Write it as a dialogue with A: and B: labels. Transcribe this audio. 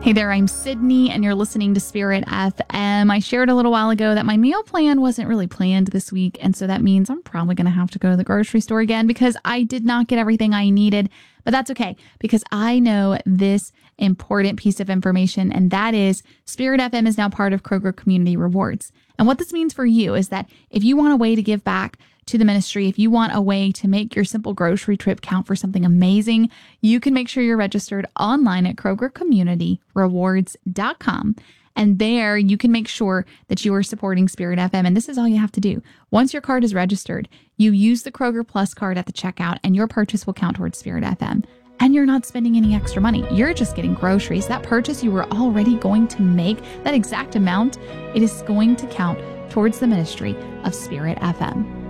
A: Hey there, I'm Sydney, and you're listening to Spirit FM. I shared a little while ago that my meal plan wasn't really planned this week, and so that means I'm probably going to have to go to the grocery store again because I did not get everything I needed. But that's okay, because I know this important piece of information, and that is Spirit FM is now part of Kroger Community Rewards. And what this means for you is that if you want a way to give back to the ministry, if you want a way to make your simple grocery trip count for something amazing, you can make sure you're registered online at KrogerCommunityRewards.com. And there you can make sure that you are supporting Spirit FM. And this is all you have to do. Once your card is registered, you use the Kroger Plus card at the checkout and your purchase will count towards Spirit FM. And you're not spending any extra money. You're just getting groceries. That purchase you were already going to make, that exact amount, it is going to count towards the ministry of Spirit FM.